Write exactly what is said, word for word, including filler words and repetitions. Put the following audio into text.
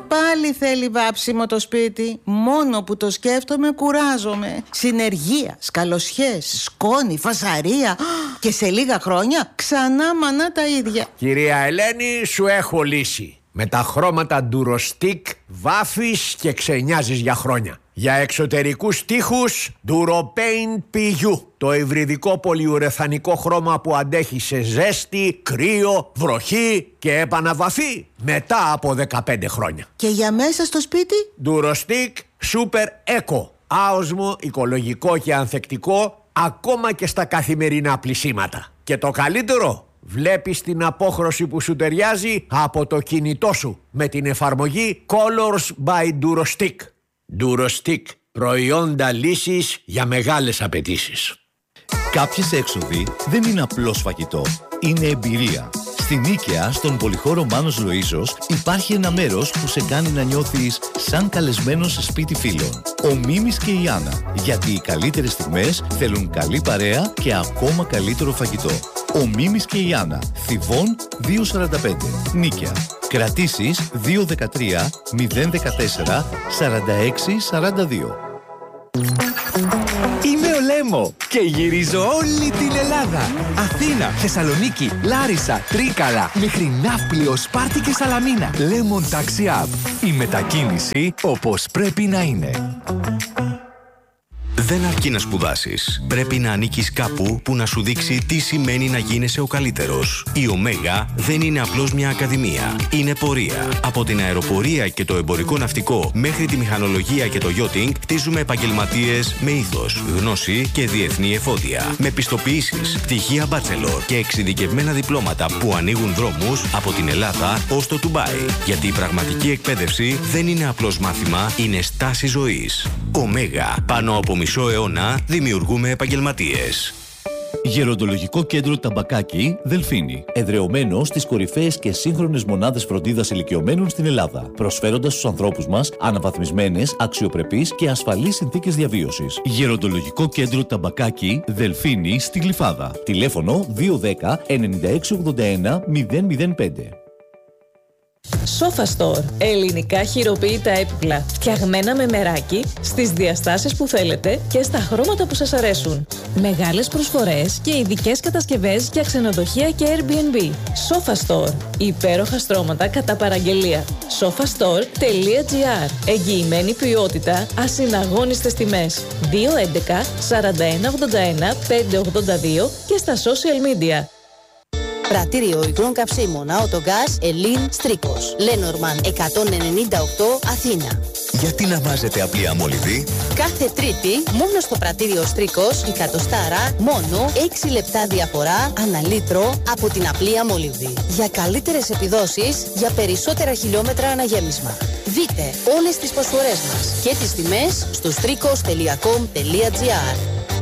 Πάλι θέλει βάψιμο το σπίτι. Μόνο που το σκέφτομαι κουράζομαι. Συνεργεία, σκαλοσιές, σκόνη, φασαρία. Και σε λίγα χρόνια ξανά μανά τα ίδια. Κυρία Ελένη, σου έχω λύση. Με τα χρώματα Durostic βάφεις και ξενιάζεις για χρόνια. Για εξωτερικούς τοίχους Duropaint πι γιου. Το υβριδικό πολυουρεθανικό χρώμα που αντέχει σε ζέστη, κρύο, βροχή και επαναβαφή μετά από δεκαπέντε χρόνια. Και για μέσα στο σπίτι Durostic Super Eco. Άοσμο, οικολογικό και ανθεκτικό ακόμα και στα καθημερινά πλυσίματα. Και το καλύτερο, βλέπεις την απόχρωση που σου ταιριάζει από το κινητό σου με την εφαρμογή Colors by Durostic. Durostic, προϊόντα λύσης για μεγάλες απαιτήσεις. Κάποιες έξοδοι δεν είναι απλώς φαγητό, είναι εμπειρία. Στην Νίκαια, στον πολυχώρο Μάνος Λοΐζος, υπάρχει ένα μέρος που σε κάνει να νιώθεις σαν καλεσμένος σε σπίτι φίλων. Ο Μίμης και η Άννα, γιατί οι καλύτερες στιγμές θέλουν καλή παρέα και ακόμα καλύτερο φαγητό. Ο Μίμης και η Άννα, Θηβών διακόσια σαράντα πέντε, Νίκαια. Κρατήσεις δύο ένα τρία μηδέν ένα τέσσερα σαράντα έξι σαράντα δύο. Είμαι ο Λέμο και γυρίζω όλη την Ελλάδα. Αθήνα, Θεσσαλονίκη, Λάρισα, Τρίκαλα, μέχρι Ναύπλιο, Σπάρτη και Σαλαμίνα. Lemon Taxi App. Η μετακίνηση όπως πρέπει να είναι. Δεν αρκεί να σπουδάσεις. Πρέπει να ανήκεις κάπου που να σου δείξει τι σημαίνει να γίνεσαι ο καλύτερος. Η Ωμέγα δεν είναι απλώς μια ακαδημία. Είναι πορεία. Από την αεροπορία και το εμπορικό ναυτικό μέχρι τη μηχανολογία και το yachting, χτίζουμε επαγγελματίες με ήθος, γνώση και διεθνή εφόδια. Με πιστοποιήσεις, πτυχία bachelor και εξειδικευμένα διπλώματα που ανοίγουν δρόμους από την Ελλάδα ως το Ντουμπάι. Γιατί η πραγματική εκπαίδευση δεν είναι απλώς μάθημα, είναι στάση ζωής. Ωμέγα. Πάνω από μισό αιώνα δημιουργούμε επαγγελματίες. Γεροντολογικό κέντρο Ταμπακάκι, Δελφίνη. Εδρεωμένο στις κορυφαίες και σύγχρονες μονάδες φροντίδας ηλικιωμένων στην Ελλάδα. Προσφέροντας στους ανθρώπους μας αναβαθμισμένες, αξιοπρεπείς και ασφαλείς συνθήκες διαβίωσης. Γεροντολογικό κέντρο Ταμπακάκι, Δελφίνη, στη Γλυφάδα. Τηλέφωνο δύο ένα μηδέν εννιά έξι ογδόντα ένα μηδέν μηδέν πέντε. Sofa Store. Ελληνικά χειροποίητα έπιπλα. Φτιαγμένα με μεράκι, στις διαστάσεις που θέλετε και στα χρώματα που σας αρέσουν. Μεγάλες προσφορές και ειδικές κατασκευές για ξενοδοχεία και Airbnb. Sofa Store. Υπέροχα στρώματα κατά παραγγελία. sofastore τελεία gr. Εγγυημένη ποιότητα, ασυναγώνιστες τιμές. δύο έντεκα σαράντα ένα ογδόντα ένα πεντακόσια ογδόντα δύο και στα social media. Πρατήριο υγρών καυσίμων Autogas Ελλήν Στρίκος. Λένορμαν εκατόν ενενήντα οκτώ Αθήνα. Γιατί να βάζετε απλή αμόλυβη? Κάθε Τρίτη μόνο στο πρατήριο Στρίκος η κατοστάρα μόνο έξι λεπτά διαφορά ανά λίτρο από την απλή αμόλυβη. Για καλύτερες επιδόσεις, για περισσότερα χιλιόμετρα αναγέμισμα. Δείτε όλες τις προσφορές μας και τις τιμές στο στρίκος τελεία κομ τελεία τζι άρ.